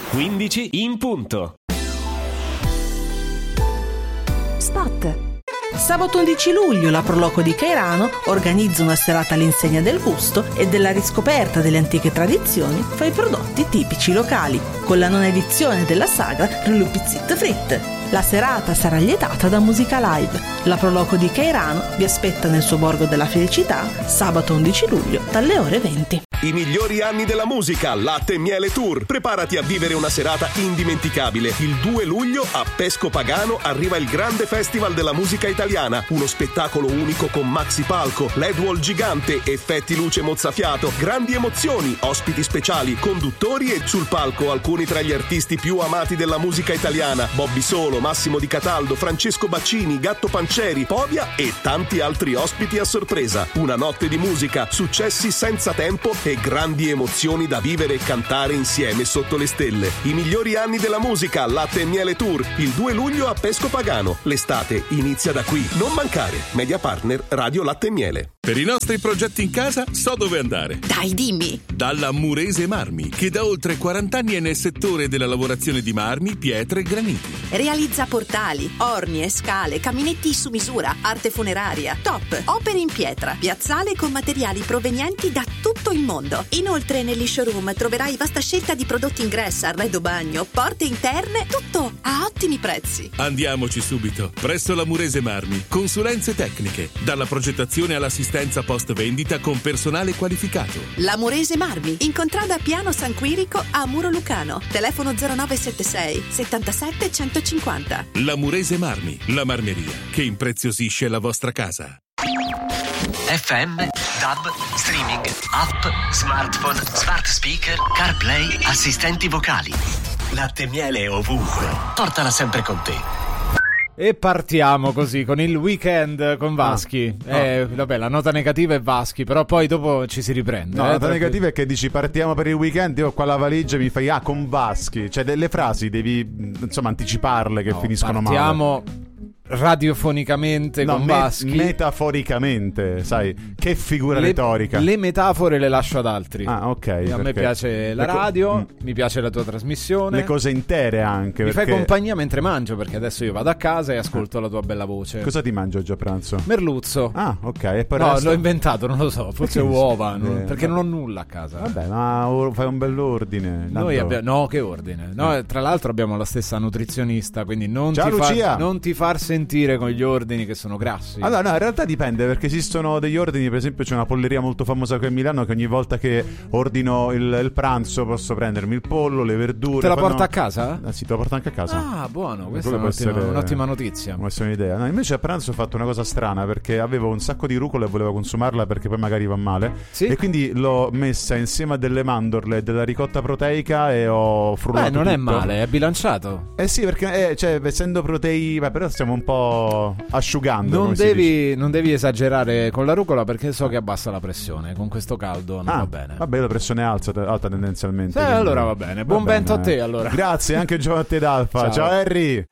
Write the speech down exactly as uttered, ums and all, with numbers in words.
quindici in punto. Spot. Sabato undici luglio la Proloco di Cairano organizza una serata all'insegna del gusto e della riscoperta delle antiche tradizioni fra i prodotti tipici locali, con la nona edizione della sagra Rulupizzitte Fritte. La serata sarà lietata da musica live. La Proloco di Cairano vi aspetta nel suo borgo della felicità sabato undici luglio dalle ore venti. I migliori anni della musica, Latte e Miele Tour. Preparati a vivere una serata indimenticabile. Il due luglio a Pesco Pagano arriva il grande festival della musica italiana. Uno spettacolo unico con maxi palco, L E D wall gigante, effetti luce mozzafiato, grandi emozioni, ospiti speciali, conduttori e sul palco alcuni tra gli artisti più amati della musica italiana: Bobby Solo, Massimo Di Cataldo, Francesco Baccini, Gatto Pancieri, Povia e tanti altri ospiti a sorpresa. Una notte di musica, successi senza tempo e grandi emozioni da vivere e cantare insieme sotto le stelle. I migliori anni della musica, Latte e Miele Tour, il due luglio a Pesco Pagano. L'estate inizia da qui. Non mancare. Media partner Radio Latte e Miele. Per i nostri progetti in casa so dove andare. Dai, dimmi! Dalla Murese Marmi, che da oltre quaranta anni è nel settore della lavorazione di marmi, pietre e graniti. Realizza portali, ornie, scale, caminetti su misura, arte funeraria, top, opere in pietra, piazzale con materiali provenienti da tutto il mondo. Inoltre negli showroom troverai vasta scelta di prodotti ingresso, arredo bagno, porte interne, tutto a ottimi prezzi. Andiamoci subito. Presso la Murese Marmi, consulenze tecniche, dalla progettazione all'assistenza post vendita con personale qualificato. La Murese Marmi, in contrada Piano San Quirico a Muro Lucano. Telefono zero nove sette sei settantasette centocinquanta. La Murese Marmi, la marmeria che impreziosisce la vostra casa. F M, D A B, streaming, app, smartphone, smart speaker, CarPlay, assistenti vocali. Latte e Miele ovunque. Portala sempre con te. E partiamo così con il weekend con Vaschi. No, eh, no. Vabbè, la nota negativa è Vaschi, però poi dopo ci si riprende. No, eh, la nota tra- negativa è che dici partiamo per il weekend, io ho qua la valigia e mi fai ah con Vaschi. Cioè delle frasi devi insomma anticiparle che No, finiscono partiamo male. radiofonicamente No, con me- Vaschi. metaforicamente, sai, che figura le, retorica. le metafore le lascio ad altri. Ah, ok. A me perché- piace la le co- radio, mm. mi piace la tua trasmissione. Le cose intere anche. Mi perché... fai compagnia mentre mangio, perché adesso io vado a casa e ascolto la tua bella voce. Cosa ti mangio oggi a pranzo? Merluzzo. Ah, ok. E poi il No, resto? l'ho inventato, non lo so, forse Perché? uova, non- Eh, perché no. non ho nulla a casa. Vabbè, ma or- fai un bell'ordine. Noi Tanto- abbiamo no, che ordine. No, tra l'altro abbiamo la stessa nutrizionista, quindi non Ciao, ti far, Lucia! non ti far sentire con gli ordini che sono grassi. Allora, no, in realtà dipende, perché esistono degli ordini. Per esempio, c'è una polleria molto famosa qui a Milano che ogni volta che ordino il, il pranzo posso prendermi il pollo, le verdure. Te la poi porta no- a casa? Ah, sì, te la porta anche a casa. Ah, buono, questa è Quello può un'ottima, essere- un'ottima notizia. Può essere un'idea. No, invece a pranzo ho fatto una cosa strana, perché avevo un sacco di rucola e volevo consumarla perché poi magari va male. Sì? E quindi l'ho messa insieme a delle mandorle e della ricotta proteica e ho frullato Beh, non è tutto. male, è bilanciato. Eh sì, perché eh, cioè, essendo protei, beh, però stiamo un po' asciugando. Non come si dice. devi, non devi esagerare con la rucola perché so che abbassa la pressione. Con questo caldo non Ah, va bene. Vabbè, la pressione è alta, alta tendenzialmente. Sì, quindi- allora va bene. Buon vento a te, allora. Grazie anche Giovanni D'Alfa. Ciao. Ciao Harry.